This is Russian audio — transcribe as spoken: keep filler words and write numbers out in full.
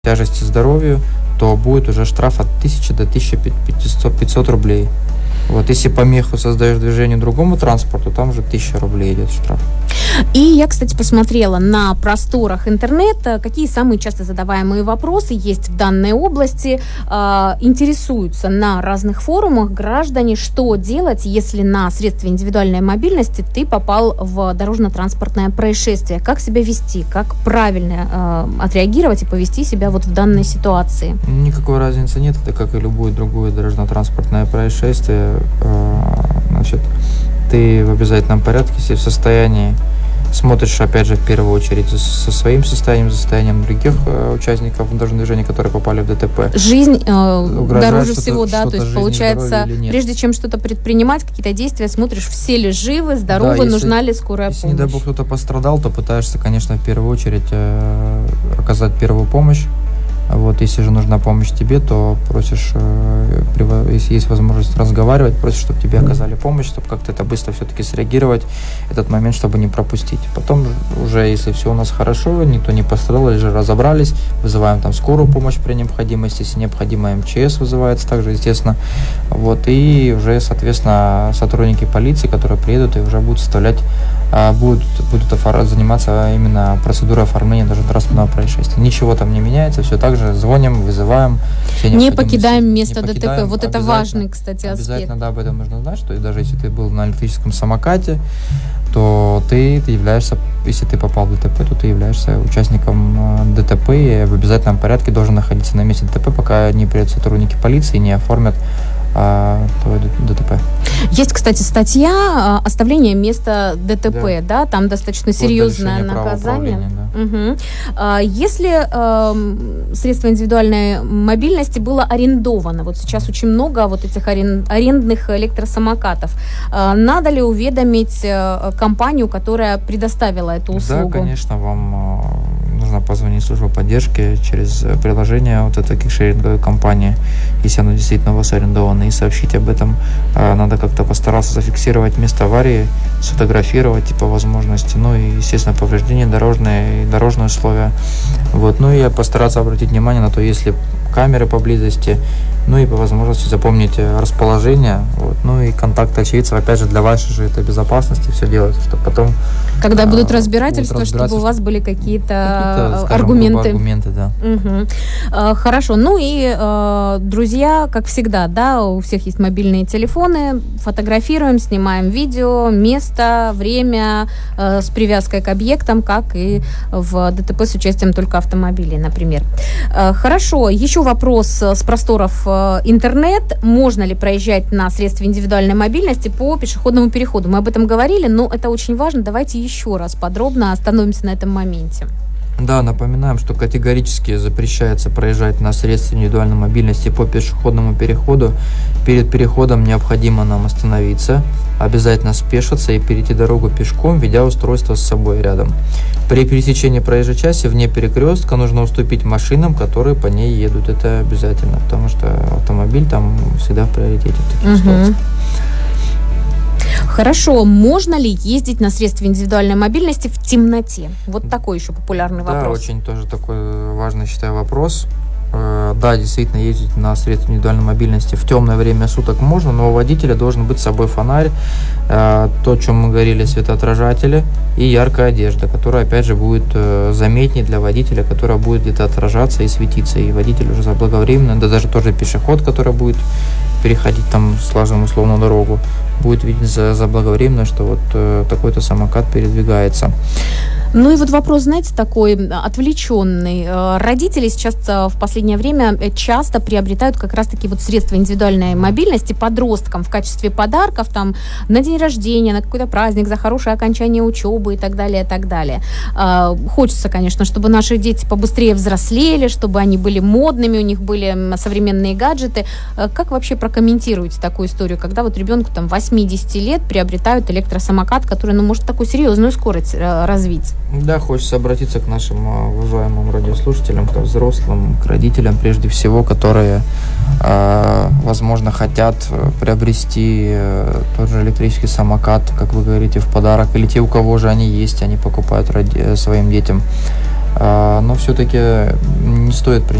тяжести здоровью, то будет уже штраф от тысячи до тысячи пятисот рублей. Вот, если помеху создаешь движению другому транспорту, там уже тысяча рублей идет штраф. И я, кстати, посмотрела на просторах интернета, какие самые часто задаваемые вопросы есть в данной области. Э, интересуются на разных форумах граждане, что делать, если на средстве индивидуальной мобильности ты попал в дорожно-транспортное происшествие. Как себя вести, как правильно э, отреагировать и повести себя вот в данной ситуации? Никакой разницы нет, это как и любое другое дорожно-транспортное происшествие. Значит, ты в обязательном порядке, если в состоянии, смотришь, опять же, в первую очередь со своим состоянием, за состоянием других э, участников дорожного движения, которые попали в ДТП. Жизнь э, дороже всего, да, то есть жизнь, получается, прежде чем что-то предпринимать, какие-то действия, смотришь, все ли живы, здоровы, да, если, нужна ли скорая если, помощь. Если, не дай бог, кто-то пострадал, то пытаешься, конечно, в первую очередь э, оказать первую помощь. Вот, если же нужна помощь тебе, то просишь, э, если есть возможность разговаривать, просишь, чтобы тебе оказали помощь, чтобы как-то это быстро все-таки среагировать, этот момент, чтобы не пропустить. Потом уже, если все у нас хорошо, никто не пострадал, или же разобрались, вызываем там скорую помощь при необходимости, если необходимо, МЧС вызывается также, естественно. Вот, и уже, соответственно, сотрудники полиции, которые приедут и уже будут составлять, будут, будут заниматься именно процедурой оформления дорожно-транспортного происшествия. Ничего там не меняется, все так же. Звоним, вызываем. Не покидаем место не покидаем, ДТП. Вот это важный, кстати, аспект. Обязательно, да, об этом нужно знать, что даже если ты был на электрическом самокате, то ты, ты являешься, если ты попал в ДТП, то ты являешься участником ДТП и в обязательном порядке должен находиться на месте ДТП, пока не приедут сотрудники полиции и не оформят а, твой ДТП. Есть, кстати, статья оставление места ДТП, да, да? Там достаточно серьезное наказание. Да. Угу. А, если э, средство индивидуальной мобильности было арендовано, вот сейчас очень много вот этих арен, арендных электросамокатов, а, надо ли уведомить э, компанию, которая предоставила эту услугу? Да, конечно, вам э, нужно позвонить в службу поддержки через приложение вот этой кикшеринговой компании, если оно действительно у вас арендовано, и сообщить об этом. А, надо как-то постараться зафиксировать место аварии, сфотографировать по возможности, ну и, естественно, повреждения дорожные, дорожные условия. Вот. Ну и постараться обратить внимание на то, если камеры поблизости, ну и по возможности запомнить расположение, вот. Ну и контакты очевидцев, опять же, для вашей же этой безопасности все делается, чтобы потом... Когда а, будут разбирательства, будут разбирательства, чтобы у вас были какие-то, какие-то аргументы. аргументы, да. Угу. А, хорошо, ну и, а, друзья, как всегда, да, у всех есть мобильные телефоны, фотографируем, снимаем видео, место, время а, с привязкой к объектам, как и в ДТП с участием только автомобилей, например. А, хорошо, еще вопрос с просторов интернет. Можно ли проезжать на средстве индивидуальной мобильности по пешеходному переходу? Мы об этом говорили, но это очень важно. Давайте еще раз подробно остановимся на этом моменте. Да, напоминаем, что категорически запрещается проезжать на средстве индивидуальной мобильности по пешеходному переходу. Перед переходом необходимо нам остановиться, обязательно спешиться и перейти дорогу пешком, ведя устройство с собой рядом. При пересечении проезжей части вне перекрестка нужно уступить машинам, которые по ней едут. Это обязательно, потому что автомобиль там всегда в приоритете в таких угу. ситуациях. Хорошо, можно ли ездить на средстве индивидуальной мобильности в темноте? Вот такой еще популярный да, вопрос. Да, очень тоже такой важный, считаю, вопрос. Да, действительно, ездить на средстве индивидуальной мобильности в темное время суток можно, но у водителя должен быть с собой фонарь, то, о чем мы говорили, светоотражатели и яркая одежда, которая, опять же, будет заметнее для водителя, которая будет где-то отражаться и светиться, и водитель уже заблаговременно, да даже тот же пешеход, который будет переходить там, скажем, условно дорогу, будет видеть заблаговременно, что вот э, такой-то самокат передвигается. Ну и вот вопрос, знаете, такой отвлеченный. Родители сейчас в последнее время часто приобретают как раз-таки вот средства индивидуальной мобильности подросткам в качестве подарков там на день рождения, на какой-то праздник, за хорошее окончание учебы и так далее, и так далее. Хочется, конечно, чтобы наши дети побыстрее взрослели, чтобы они были модными, у них были современные гаджеты. Как вообще прокомментируете такую историю, когда вот ребенку там восемьдесят лет приобретают электросамокат, который, ну, может такую серьезную скорость развить? Да, хочется обратиться к нашим уважаемым радиослушателям, к взрослым, к родителям прежде всего, которые, э, возможно, хотят приобрести э, тот же электрический самокат, как вы говорите, в подарок, или те, у кого же они есть, они покупают ради, своим детям. но все-таки не стоит